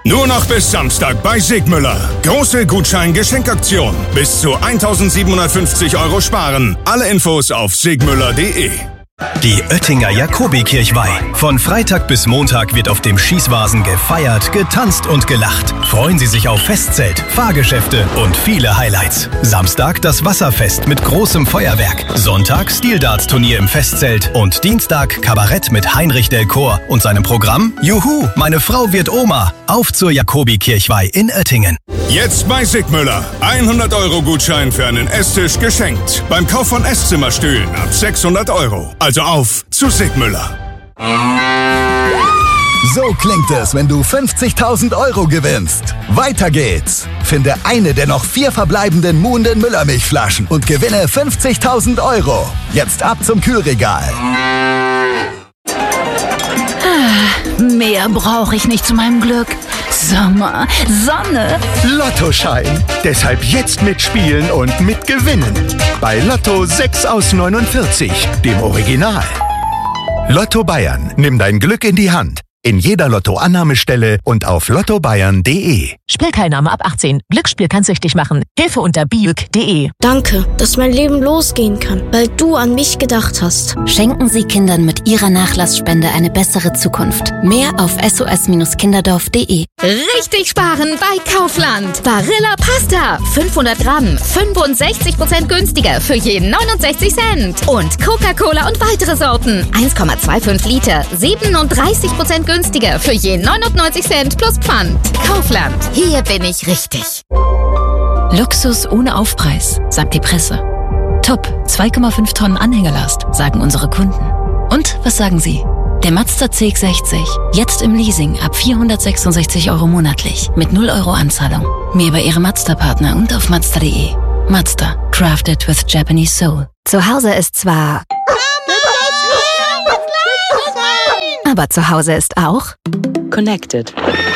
Nur noch bis Samstag bei Sigmüller. Große Gutschein-Geschenkaktion. Bis zu 1.750 € sparen. Alle Infos auf sigmüller.de. Die Oettinger Jakobikirchweih. Von Freitag bis Montag wird auf dem Schießwasen gefeiert, getanzt und gelacht. Freuen Sie sich auf Festzelt, Fahrgeschäfte und viele Highlights. Samstag das Wasserfest mit großem Feuerwerk. Sonntag Stildarts-Turnier im Festzelt. Und Dienstag Kabarett mit Heinrich Del Chor und seinem Programm Juhu, meine Frau wird Oma. Auf zur Jakobikirchweih in Oettingen. Jetzt bei Sigmüller. 100 € Gutschein für einen Esstisch geschenkt. Beim Kauf von Esszimmerstühlen ab 600 €. Also auf zu Sigmüller. So klingt es, wenn du 50.000 € gewinnst. Weiter geht's. Finde eine der noch 4 verbleibenden Muhnden Müllermilchflaschen und gewinne 50.000 €. Jetzt ab zum Kühlregal. Mehr brauche ich nicht zu meinem Glück. Sommer, Sonne. Lottoschein. Deshalb jetzt mitspielen und mitgewinnen. Bei Lotto 6 aus 49, dem Original. Lotto Bayern. Nimm dein Glück in die Hand. In jeder Lottoannahmestelle und auf lottobayern.de. Spielteilnahme ab 18. Glücksspiel kann süchtig machen. Hilfe unter biuk.de. Danke, dass mein Leben losgehen kann, weil du an mich gedacht hast. Schenken Sie Kindern mit Ihrer Nachlassspende eine bessere Zukunft. Mehr auf sos-kinderdorf.de. Richtig sparen bei Kaufland. Barilla Pasta. 500 Gramm. 65% günstiger für jeden 69 Cent. Und Coca-Cola und weitere Sorten. 1,25 Liter. 37% günstiger für je 99 Cent plus Pfand. Kaufland. Hier bin ich richtig. Luxus ohne Aufpreis, sagt die Presse. Top, 2,5 Tonnen Anhängerlast, sagen unsere Kunden. Und was sagen Sie? Der Mazda CX-60, jetzt im Leasing ab 466 € monatlich, mit 0 € Anzahlung. Mehr bei Ihrem Mazda-Partner und auf Mazda.de. Mazda, crafted with Japanese soul. Zu Hause ist zwar... Aber zu Hause ist auch... Connected.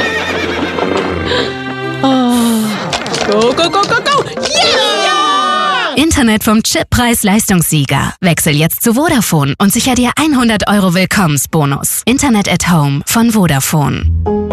Oh. Go, go, go, go, go! Yeah! Internet vom Chip-Preis-Leistungssieger. Wechsel jetzt zu Vodafone und sicher dir 100 € Willkommensbonus. Internet at Home von Vodafone.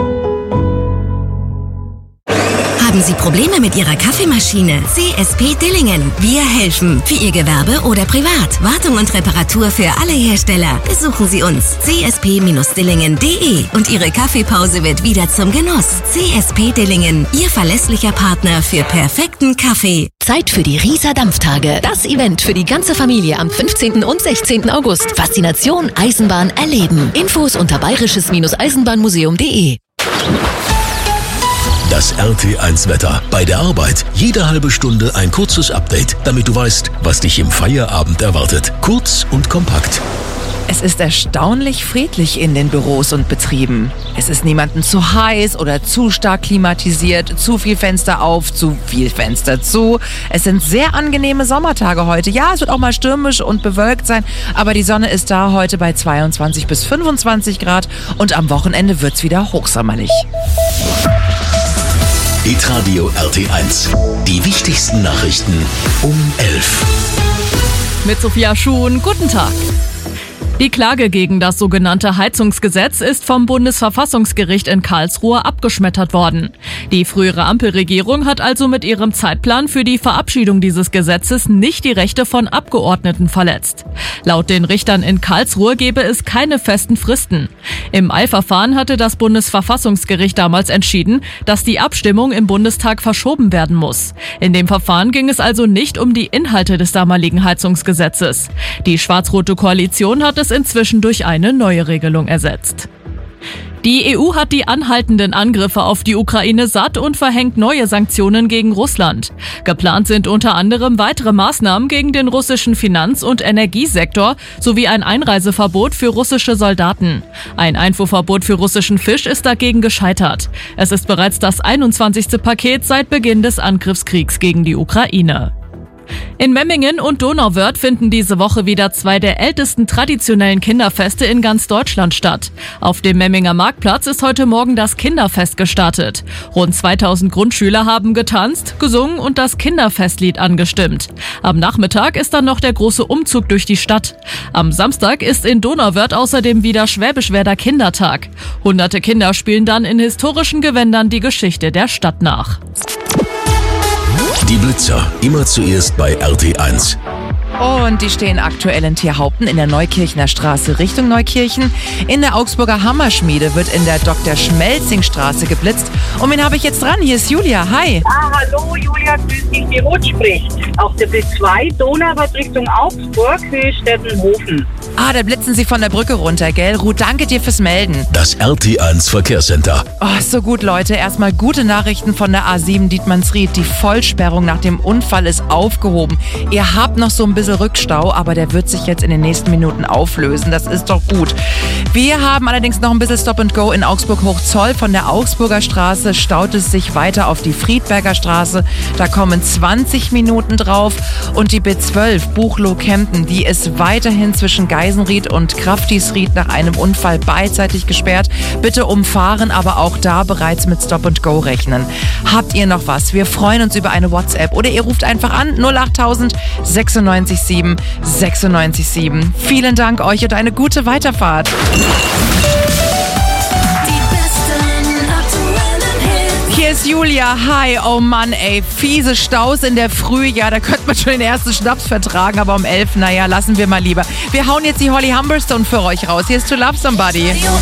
Haben Sie Probleme mit Ihrer Kaffeemaschine? CSP Dillingen. Wir helfen. Für Ihr Gewerbe oder privat. Wartung und Reparatur für alle Hersteller. Besuchen Sie uns. csp-dillingen.de und Ihre Kaffeepause wird wieder zum Genuss. CSP Dillingen. Ihr verlässlicher Partner für perfekten Kaffee. Zeit für die Riesa Dampftage. Das Event für die ganze Familie am 15. und 16. August. Faszination Eisenbahn erleben. Infos unter bayerisches-eisenbahnmuseum.de. Das RT1-Wetter. Bei der Arbeit jede halbe Stunde ein kurzes Update, damit du weißt, was dich im Feierabend erwartet. Kurz und kompakt. Es ist erstaunlich friedlich in den Büros und Betrieben. Es ist niemandem zu heiß oder zu stark klimatisiert, zu viel Fenster auf, zu viel Fenster zu. Es sind sehr angenehme Sommertage heute. Ja, es wird auch mal stürmisch und bewölkt sein, aber die Sonne ist da heute bei 22 bis 25 Grad und am Wochenende wird's wieder hochsommerlich. Hitradio RT1. Die wichtigsten Nachrichten um 11. Mit Sophia Schuhn, guten Tag. Die Klage gegen das sogenannte Heizungsgesetz ist vom Bundesverfassungsgericht in Karlsruhe abgeschmettert worden. Die frühere Ampelregierung hat also mit ihrem Zeitplan für die Verabschiedung dieses Gesetzes nicht die Rechte von Abgeordneten verletzt. Laut den Richtern in Karlsruhe gebe es keine festen Fristen. Im Eilverfahren hatte das Bundesverfassungsgericht damals entschieden, dass die Abstimmung im Bundestag verschoben werden muss. In dem Verfahren ging es also nicht um die Inhalte des damaligen Heizungsgesetzes. Die schwarz-rote Koalition hat es inzwischen durch eine neue Regelung ersetzt. Die EU hat die anhaltenden Angriffe auf die Ukraine satt und verhängt neue Sanktionen gegen Russland. Geplant sind unter anderem weitere Maßnahmen gegen den russischen Finanz- und Energiesektor sowie ein Einreiseverbot für russische Soldaten. Ein Einfuhrverbot für russischen Fisch ist dagegen gescheitert. Es ist bereits das 21. Paket seit Beginn des Angriffskriegs gegen die Ukraine. In Memmingen und Donauwörth finden diese Woche wieder 2 der ältesten traditionellen Kinderfeste in ganz Deutschland statt. Auf dem Memminger Marktplatz ist heute Morgen das Kinderfest gestartet. Rund 2000 Grundschüler haben getanzt, gesungen und das Kinderfestlied angestimmt. Am Nachmittag ist dann noch der große Umzug durch die Stadt. Am Samstag ist in Donauwörth außerdem wieder Schwäbischwerder Kindertag. Hunderte Kinder spielen dann in historischen Gewändern die Geschichte der Stadt nach. Die Blitzer, immer zuerst bei RT1. Und die stehen aktuell in Tierhaupten in der Neukirchner Straße Richtung Neukirchen. In der Augsburger Hammerschmiede wird in der Dr. Schmelzing-Straße geblitzt. Und wen habe ich jetzt dran? Hier ist Julia. Hi. Hallo Julia, grüß dich, die Ruth spricht. Auf der B2 Donauwörth Richtung Augsburg, Höhe Stettenhofen. Da blitzen sie von der Brücke runter, gell? Ruth, danke dir fürs Melden. Das RT1 Verkehrscenter. Oh, so gut, Leute. Erstmal gute Nachrichten von der A7 Dietmannsried. Die Vollsperrung nach dem Unfall ist aufgehoben. Ihr habt noch so ein bisschen Rückstau, aber der wird sich jetzt in den nächsten Minuten auflösen. Das ist doch gut. Wir haben allerdings noch ein bisschen Stop and Go in Augsburg-Hochzoll. Von der Augsburger Straße staut es sich weiter auf die Friedberger Straße. Da kommen 20 Minuten drauf. Und die B12 Buchloh-Kempten, die ist weiterhin zwischen Geisenried und Kraftisried nach einem Unfall beidseitig gesperrt. Bitte umfahren, aber auch da bereits mit Stop and Go rechnen. Habt ihr noch was? Wir freuen uns über eine WhatsApp oder ihr ruft einfach an 08000 96 7 96 7. Vielen Dank euch und eine gute Weiterfahrt. Hier ist Julia. Hi. Oh Mann, ey. Fiese Staus in der Früh. Ja, da könnte man schon den ersten Schnaps vertragen, aber um 11, naja, lassen wir mal lieber. Wir hauen jetzt die Holly Humberstone für euch raus. Hier ist To Love Somebody.